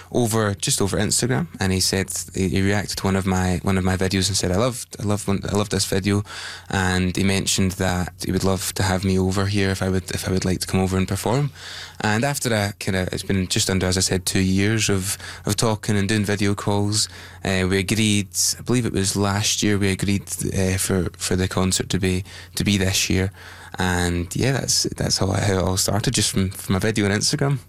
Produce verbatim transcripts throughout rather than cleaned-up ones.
over just over Instagram, and he said he reacted to one of my one of my videos and said, "I loved I loved I loved this video," and he mentioned that he would love to have me over here if I would if I would like to come over and perform. And after that, kind of, it's been just under, as I said, two years of of talking and doing video calls. Uh, we agreed, I believe it was last year, we agreed uh, for for the concert to be to be this year. And yeah, that's that's how, I, how it all started, just from, from a video on Instagram.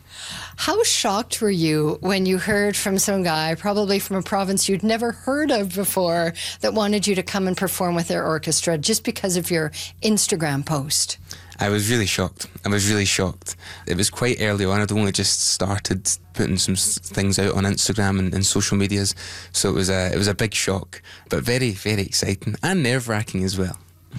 How shocked were you when you heard from some guy, probably from a province you'd never heard of before, that wanted you to come and perform with their orchestra just because of your Instagram post? I was really shocked. I was really shocked. It was quite early on. I'd only just started putting some things out on Instagram and, and social medias, so it was a it was a big shock, but very, very exciting and nerve-wracking as well.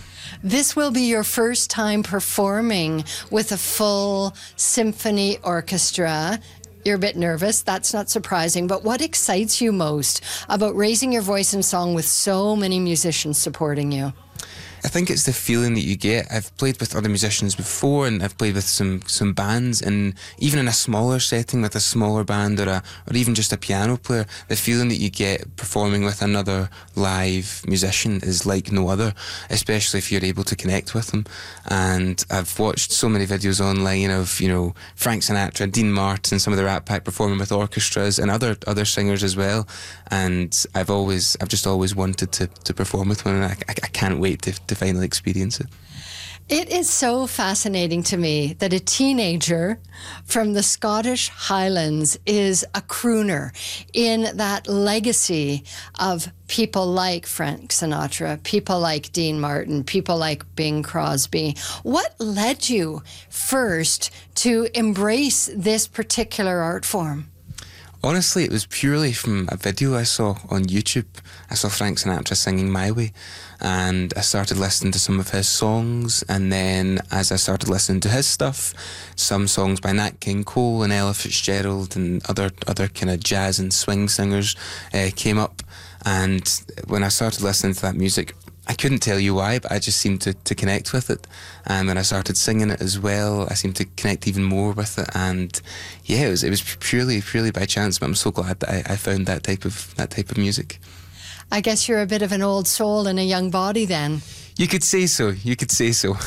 This will be your first time performing with a full symphony orchestra. You're a bit nervous, that's not surprising, but what excites you most about raising your voice in song with so many musicians supporting you? I think it's the feeling that you get. I've played with other musicians before, and I've played with some, some bands, and even in a smaller setting with a smaller band or a, or even just a piano player, the feeling that you get performing with another live musician is like no other, especially if you're able to connect with them. And I've watched so many videos online of, you know, Frank Sinatra, Dean Martin, some of the Rat Pack performing with orchestras and other other singers as well. And I've always, I've just always wanted to, to perform with one, and I, I, I can't wait to, to finally experience it. It is so fascinating to me that a teenager from the Scottish Highlands is a crooner in that legacy of people like Frank Sinatra, people like Dean Martin, people like Bing Crosby. What led you first to embrace this particular art form? Honestly, it was purely from a video I saw on YouTube. I saw Frank Sinatra singing My Way, and I started listening to some of his songs, and then as I started listening to his stuff, some songs by Nat King Cole and Ella Fitzgerald and other other kind of jazz and swing singers uh, came up. And when I started listening to that music, I couldn't tell you why, but I just seemed to, to connect with it. And when I started singing it as well, I seemed to connect even more with it. And yeah, it was it was purely purely by chance. But I'm so glad that I, I found that type of that type of music. I guess you're a bit of an old soul in a young body then. You could say so. You could say so.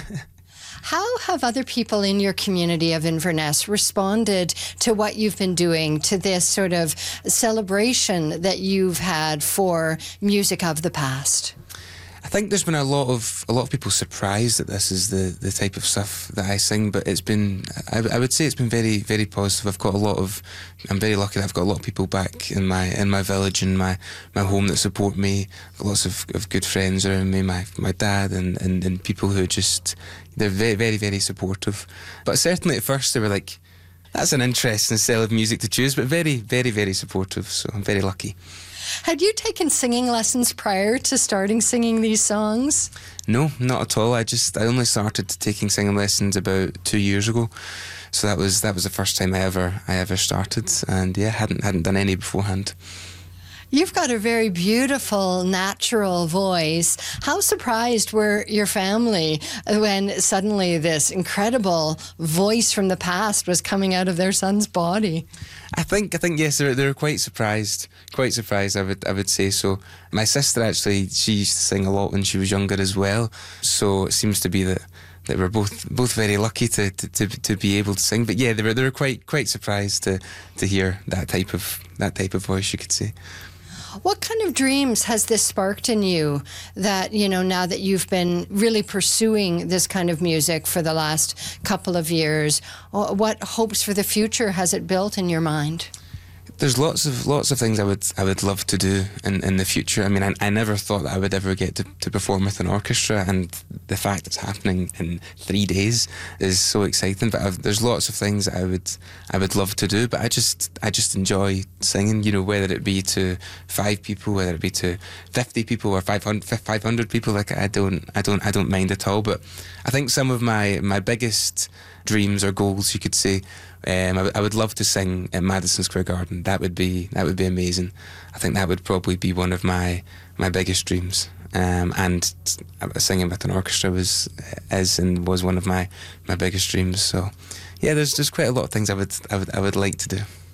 How have other people in your community of Inverness responded to what you've been doing, to this sort of celebration that you've had for music of the past? I think there's been a lot of a lot of people surprised that this is the, the type of stuff that I sing, but it's been I, I would say it's been very very positive. I've got a lot of I'm very lucky that I've got a lot of people back in my in my village and my, my home that support me. I've got lots of, of good friends around me, my my dad and, and, and people who just they're very very very supportive. But certainly at first they were like, that's an interesting style of music to choose, but very very very supportive. So I'm very lucky. Had you taken singing lessons prior to starting singing these songs? No, not at all. I just I only started taking singing lessons about two years ago, so that was that was the first time I ever I ever started, and yeah, hadn't hadn't done any beforehand. You've got a very beautiful, natural voice. How surprised were your family when suddenly this incredible voice from the past was coming out of their son's body? I think, I think yes, they were, they were quite surprised. Quite surprised, I would, I would say so. My sister actually, she used to sing a lot when she was younger as well. So it seems to be that that we're both both very lucky to, to, to, to be able to sing. But yeah, they were they were quite quite surprised to to hear that type of that type of voice, you could say. What kind of dreams has this sparked in you that, you know, now that you've been really pursuing this kind of music for the last couple of years, what hopes for the future has it built in your mind? There's lots of lots of things I would I would love to do in, in the future. I mean, I, I never thought that I would ever get to, to perform with an orchestra, and the fact it's happening in three days is so exciting. But I've, there's lots of things that I would I would love to do. But I just I just enjoy singing. You know, whether it be to five people, whether it be to fifty people or five hundred people, like I don't I don't I don't mind at all. But I think some of my my biggest dreams or goals, you could say, um, I, w- I would love to sing at Madison Square Garden. That would be that would be amazing. I think that would probably be one of my my biggest dreams. Um, and singing with an orchestra was is and was one of my, my biggest dreams. So, yeah, there's there's quite a lot of things I would I would I would like to do.